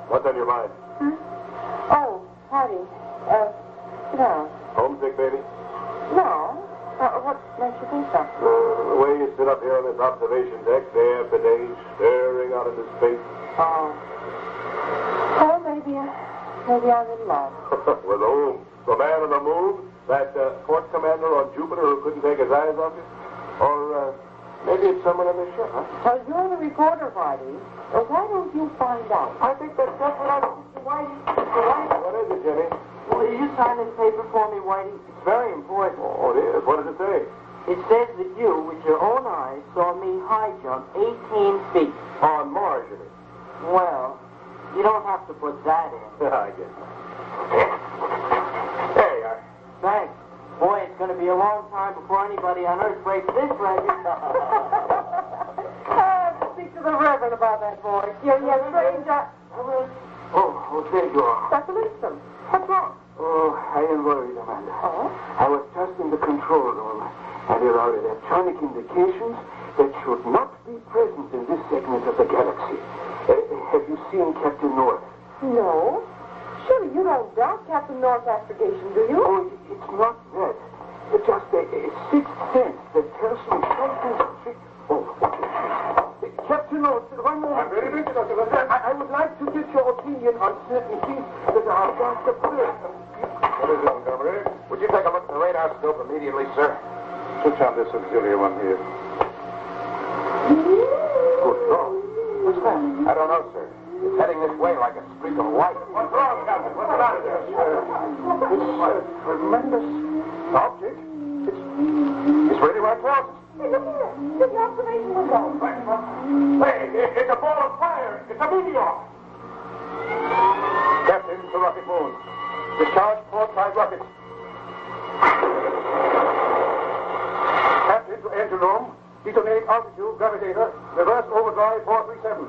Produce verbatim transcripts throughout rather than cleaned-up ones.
What's on your mind? Hmm? Oh, Hattie. Uh, sit down. Homesick, baby? No. Uh, what makes you think so? Uh, the way you sit up here on this observation deck day after day, staring out into space. Oh. Oh, maybe, uh, maybe I'm in love. With whom? The man on the moon? That uh, port commander on Jupiter who couldn't take his eyes off you? Or uh, maybe it's someone on the ship, huh? Well, you're the reporter, Whitey. Well, why don't you find out? I think that's just what I was Mister Whitey. Mister Whitey. What is it, Jenny? Will you sign this paper for me, Whitey? It's very important. Oh, it is. What does it say? It says that you, with your own eyes, saw me high jump eighteen feet. On Mars, you mean? Well, you don't have to put that in. I guess. There you are. Thanks. Boy, it's going to be a long time before anybody on Earth breaks this record. uh, speak to the Reverend about that, boy. Yeah, yeah, strange. Uh, Oh, oh, there you are. Doctor Winston, what's wrong? Oh, I am worried, Amanda. Oh? I was just in the control room, and there are electronic indications that should not be present in this segment of the galaxy. Uh, have you seen Captain North? No. Surely you don't doubt Captain North's astrogation, do you? Oh, it's not that. It's just a, a sixth sense that tells me something. Oh, Captain North, one moment. I'm ready, Mister Doctor. I, I would like to get your opinion on certain things that are about to occur. What is it, Montgomery? Would you take a look at the radar scope immediately, sir? Switch on this auxiliary one here. Good thought. What's that? I don't know, sir. It's heading this way like a streak of light. What's wrong, Captain? What's the matter there? Uh, it's a tremendous object. It's, it's really right towards us. Hey, look here. There's an observation window. Hey, it, it's a ball of fire. It's a meteor. Captain, it's a rocket moon. Discharge port side rockets. Captain, to engine room. Detonate altitude, gravitator. Reverse overdrive four three seven.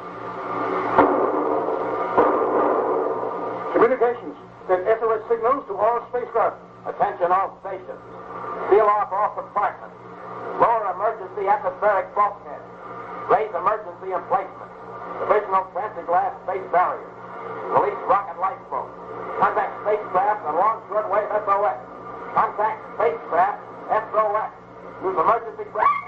Communications. Send S O S signals to all spacecraft. Attention all stations. Seal off all compartments. Lower emergency atmospheric bulkhead. Raise emergency emplacement. Divisional transit-glass space barrier. Release rocket lifeboat. Contact spacecraft and launch shortwave S O S. Contact spacecraft S O S. Use emergency...